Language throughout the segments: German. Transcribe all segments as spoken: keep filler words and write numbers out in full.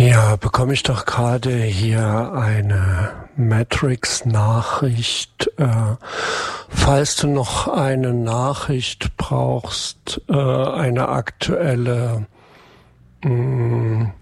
Ja, bekomme ich doch gerade hier eine Matrix-Nachricht. Äh, falls du noch eine Nachricht brauchst, äh, eine aktuelle mh,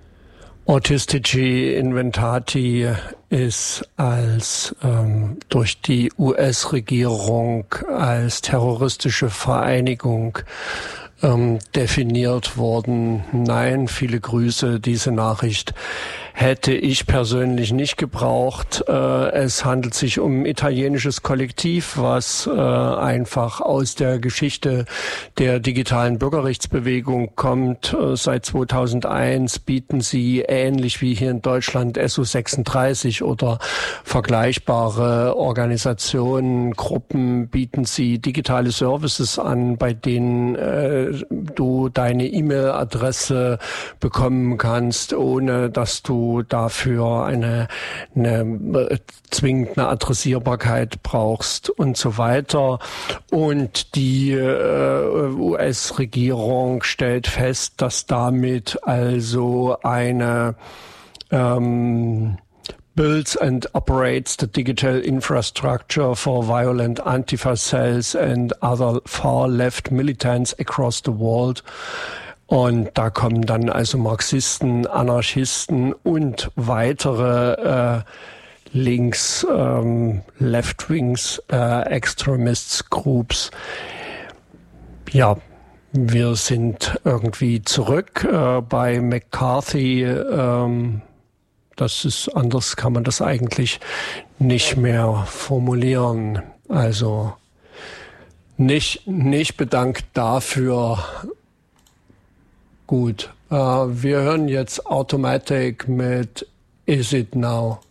Autisticci Inventati ist als ähm, durch die U S-Regierung als terroristische Vereinigung ähm, definiert worden. Nein, viele Grüße, diese Nachricht hätte ich persönlich nicht gebraucht. Äh, es handelt sich um ein italienisches Kollektiv, was äh, einfach aus der Geschichte der digitalen Bürgerrechtsbewegung kommt. Äh, seit zweitausendeins bieten sie ähnlich wie hier in Deutschland S U sechsunddreißig oder vergleichbare Organisationen, Gruppen, bieten sie digitale Services an, bei denen äh, du deine E-Mail-Adresse bekommen kannst, ohne dass du dafür eine, eine zwingend eine Adressierbarkeit brauchst und so weiter. Und die äh, U S-Regierung stellt fest, dass damit also eine ähm, builds and operates the digital infrastructure for violent Antifa cells and other far-left militants across the world. Und da kommen dann also Marxisten, Anarchisten und weitere äh, Links, ähm, Left-Wings, äh, Extremists, Groups. Ja, wir sind irgendwie zurück äh, bei McCarthy. Ähm, das ist anders, kann man das eigentlich nicht mehr formulieren. Also nicht, nicht bedankt dafür. Gut, äh, wir hören jetzt Automatic mit Is It Now?